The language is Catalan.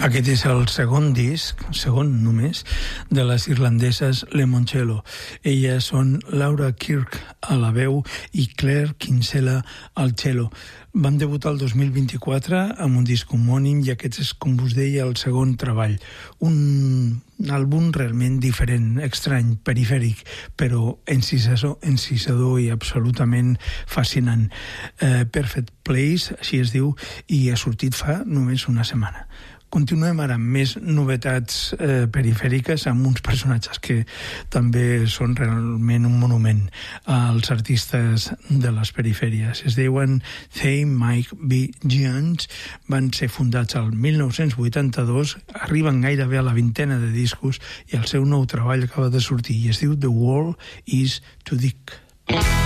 Aquest és el segon disc, segon només, de les irlandeses Lemoncello. Elles són Laura Kirk a la veu i Claire Kinsella al cello. Van debutar el 2024 amb un disc homònim i aquest és, com us deia, el segon treball. Un àlbum realment diferent, estrany, perifèric, però encisador i absolutament fascinant. Perfect Place, així es diu, i ha sortit fa només una setmana. Continuem ara amb més novetats perifèriques, amb uns personatges que també són realment un monument als artistes de les perifèries. Es diuen They Might Be Giants, van ser fundats el 1982, arriben gairebé a la vintena de discos i el seu nou treball acaba de sortir i es diu The World is Too Thick.